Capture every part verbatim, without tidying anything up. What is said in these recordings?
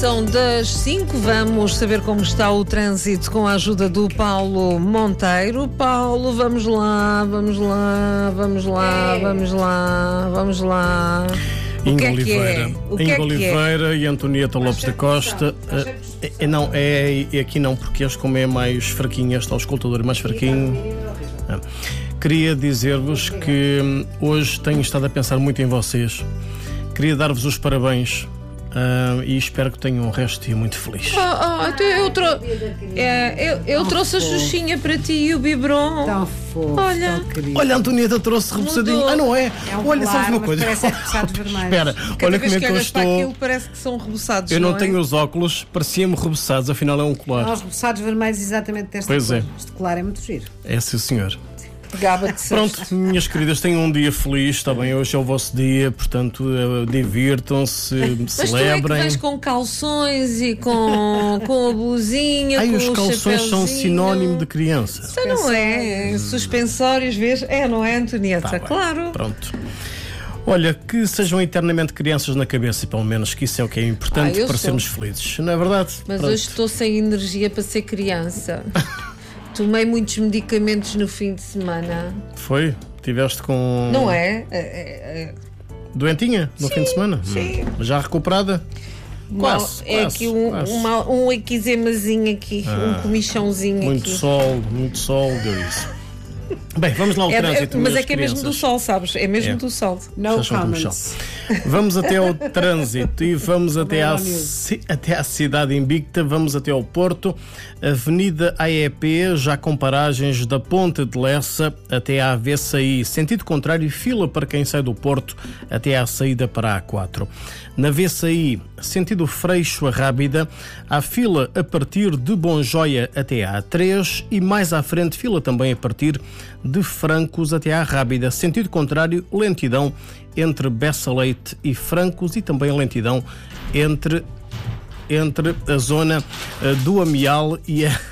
São das cinco, vamos saber como está o trânsito com a ajuda do Paulo Monteiro. Paulo, vamos lá, vamos lá, vamos lá, vamos lá, vamos lá. O que é que é? O que é que Oliveira é? E Antonieta Lopes da Costa. Uh, é, não, é, é aqui não, porque este como é mais fraquinho, este é o escutador mais fraquinho. Ah. Queria dizer-vos que hum, hoje tenho estado a pensar muito em vocês. Queria dar-vos os parabéns. Uh, e espero que tenham um resto de dia muito feliz. Oh, oh, então eu, trou- é, eu, eu trouxe a Xuxinha para ti e o biberon. Tão fofo, Olha. tão querido. Olha, a Antonieta trouxe repousadinho. Mudou. Ah, não é? É um Olha, colar, sabes uma mas coisa? parece repousados vermelhos. Espera, Cada olha vez como é que que eu olhas para estou. aquilo parece que são reboçados. Eu não é? tenho os óculos, parecia-me reboçados, afinal é um colar. Nós repousados vermelhos exatamente desta Pois cor. é. Este colar é muito giro. É, sim, senhor. Gaba-te. Pronto, minhas queridas, tenham um dia feliz, está bem? Hoje é o vosso dia, portanto, uh, divirtam-se, Mas tu é que celebrem. vais com calções e com, com a blusinha, Ai, com os o calções são chapeuzinho. sinónimo de criança. Então não é? Suspensórios, vês? É, não é, Antonieta? Tá bem, Claro. Pronto. Olha, que sejam eternamente crianças na cabeça, pelo menos, que isso é o que é importante Ah, eu para sou. sermos felizes, não é verdade? Mas Pronto. hoje estou sem energia para ser criança. Tomei muitos medicamentos no fim de semana. Foi? Tiveste com. Não é? É, é, é. Doentinha no Sim, fim de semana? sim. Hum. Já recuperada? Quase, Não, é quase, aqui um, quase. uma, um equizemazinho aqui, Ah, um comichãozinho Muito aqui. sol, muito sol, deu isso. Bem, vamos lá ao É, é, trânsito. mas minhas é que é mesmo do crianças. sol, sabes? É mesmo É. do sol. No Já são como comments. são. Vamos até ao trânsito e vamos até à, ao news. ci- até à cidade invicta, vamos até ao Porto, Avenida A E P, já com paragens da Ponte de Lessa até à V C I, sentido contrário, fila para quem sai do Porto até à saída para a A quatro. Na V C I, sentido Freixo a Rábida, há fila a partir de Bonjoia até à A três e mais à frente fila também a partir de Francos até à Rábida, sentido contrário, lentidão entre Bessa Leite e Francos e também lentidão entre, entre a zona eh, do Amial e a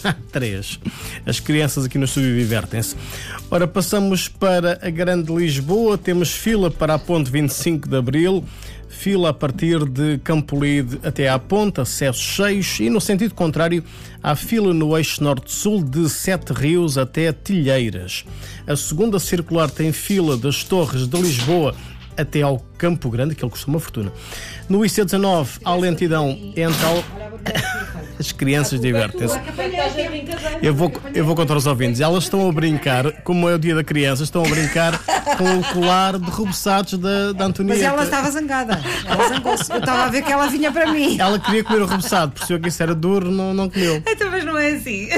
três. As crianças aqui no estúdio divertem-se. Ora, passamos para a Grande Lisboa, temos fila para a Ponte vinte e cinco de Abril, fila a partir de Campolide até à Ponte, acessos cheios, e no sentido contrário, há fila no eixo norte-sul de Sete Rios até Tilheiras. A segunda circular tem fila das Torres de Lisboa até ao Campo Grande, que ele custa uma fortuna. No I C dezanove, há lentidão entre ao... As crianças divertem-se. Eu vou, eu vou contar os ouvintes. Elas estão a brincar, como é o dia da criança, estão a brincar com o colar de reboçados da, da Antonieta. Mas ela estava zangada. Ela zangou-se. Eu estava a ver que ela vinha para mim. Ela queria comer o reboçado, percebeu que isso era duro, não, não comeu. Então, mas não é assim.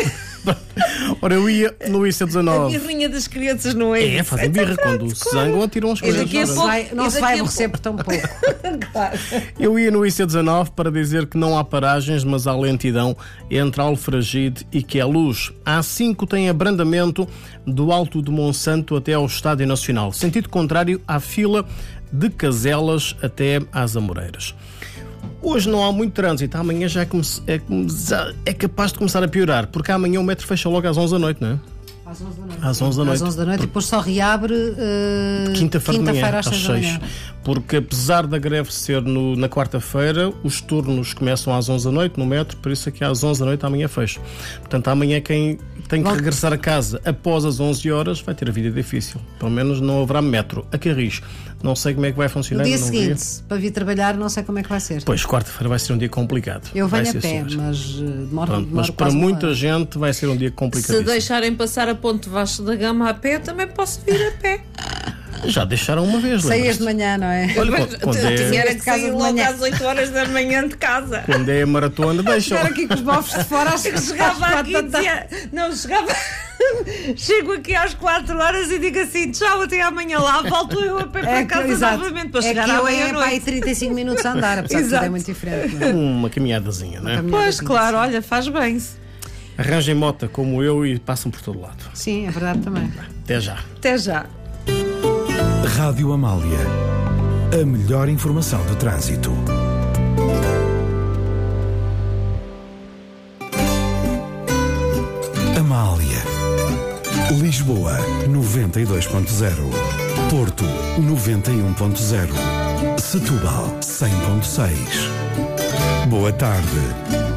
Ora, eu ia no I C A dezanove. birrinha das crianças não é, É, isso. fazem Então, birra. pronto, Quando se claro. zangam, atiram as E coisas. daqui a fora. pouco- Vai- não E se daqui vai a aborrecer pouco- por tão pouco. Claro. Eu ia no I C dezanove para dizer que não há paragens, mas há lentidão entre Alfragide e Queluz. A A cinco tem abrandamento do Alto de Monsanto até ao Estádio Nacional. Sentido contrário, há fila de Caselas até às Amoreiras. Hoje não há muito trânsito, amanhã já é, come- é come- é capaz de começar a piorar, porque amanhã o metro fecha logo às onze da noite, não é? Às onze da noite. Às onze da noite. Às onze da noite e depois só reabre uh, Quinta-feira de manhã, quinta-feira às às seis da seis. manhã. Porque apesar da greve ser no- na quarta-feira, os turnos começam às onze da noite no metro, por isso é que às onze da noite amanhã fecha. Portanto, amanhã quem tem que Bom. regressar a casa após as onze horas vai ter a vida difícil. Pelo menos não haverá metro. A Carris, não sei como é que vai funcionar. No dia não seguinte, vi. para vir trabalhar, não sei como é que vai ser. Pois, quarta-feira vai ser um dia complicado. Eu Vai venho a ser, pé, senhores. mas uh, demora, Pronto, demora mas para quase uma muita hora. gente vai ser um dia Se complicadíssimo. deixarem passar a Ponte Vasco da Gama a pé, eu também posso vir a pé. Já deixaram uma vez, Saías lembras-te? de manhã, não é? Olha, quando, quando é, Tinha era de que casa sair de logo manhã. às oito horas da manhã de casa. quando é a maratona, deixam. Estar aqui com os bofos de fora, acho que Chegava às aqui e quatro da tarde. dizia... Não, chegava... Chego aqui às quatro horas e digo assim, tchau, até amanhã lá, volto eu a pé para É que, casa exato. novamente, para é chegar que à eu é para aí meia-noite. trinta e cinco minutos a andar, apesar de tudo é Exato. muito diferente. Não é? Uma caminhadazinha, não é? Pois, claro, olha, faz bem. Arranjem mota como eu e passam por todo lado. Sim, é verdade também. Até já. Até já. Rádio Amália. A melhor informação do trânsito. Amália. Lisboa, noventa e dois ponto zero. Porto, noventa e um ponto zero. Setúbal, cem ponto seis. Boa tarde.